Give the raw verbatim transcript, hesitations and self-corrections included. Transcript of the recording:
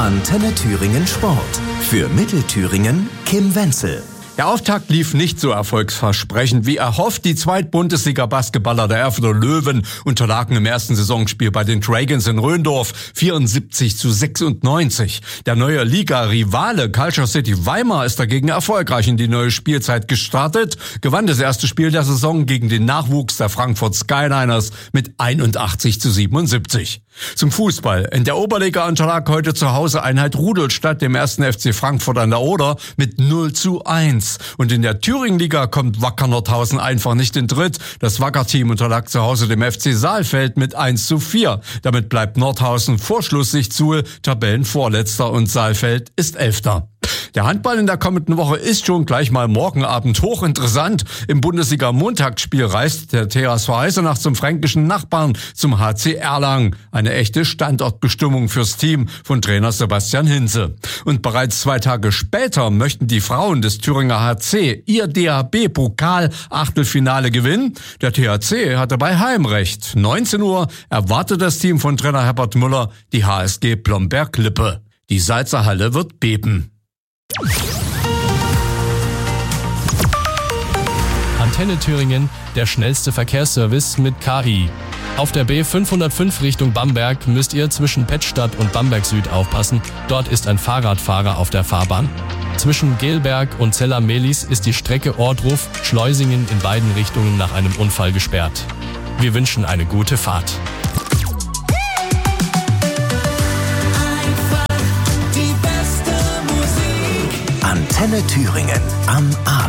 Antenne Thüringen Sport. Für Mittelthüringen Kim Wenzel. Der Auftakt lief nicht so erfolgsversprechend wie erhofft. Die Zweitbundesliga-Basketballer der Erfurter Löwen unterlagen im ersten Saisonspiel bei den Dragons in Röndorf vierundsiebzig zu sechsundneunzig. Der neue Liga-Rivale Culture City Weimar ist dagegen erfolgreich in die neue Spielzeit gestartet, gewann das erste Spiel der Saison gegen den Nachwuchs der Frankfurt Skyliners mit einundachtzig zu siebenundsiebzig. Zum Fußball. In der Oberliga unterlag heute zu Hause Einheit Rudolstadt dem ersten F C Frankfurt an der Oder mit null zu eins. Und in der Thüringenliga kommt Wacker Nordhausen einfach nicht in Tritt. Das Wacker-Team unterlag zu Hause dem F C Saalfeld mit eins zu vier. Damit bleibt Nordhausen vor Schlusslichtsuhl Tabellenvorletzter und Saalfeld ist Elfter. Der Handball in der kommenden Woche ist schon gleich mal morgen Abend hochinteressant. Im Bundesliga-Montagsspiel reist der T H S V Eisenach zum fränkischen Nachbarn, zum H C Erlangen. Eine echte Standortbestimmung fürs Team von Trainer Sebastian Hinze. Und bereits zwei Tage später möchten die Frauen des Thüringer H C ihr D H B-Pokal-Achtelfinale gewinnen. Der T H C hat dabei Heimrecht. neunzehn Uhr erwartet das Team von Trainer Herbert Müller die H S G Blomberg-Lippe. Die Salzer Halle wird beben. Antenne Thüringen, der schnellste Verkehrsservice mit K I. Auf der B fünfhundertfünf Richtung Bamberg müsst ihr zwischen Pettstadt und Bamberg Süd aufpassen. Dort ist ein Fahrradfahrer auf der Fahrbahn. Zwischen Gelberg und Zella-Mehlis ist die Strecke Ohrdruf-Schleusingen in beiden Richtungen nach einem Unfall gesperrt. Wir wünschen eine gute Fahrt. Antenne Thüringen am Abend.